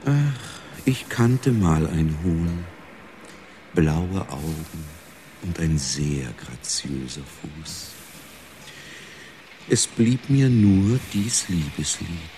Ach, ich kannte mal ein Huhn, blaue Augen und ein sehr graziöser Fuß. Es blieb mir nur dies Liebeslied.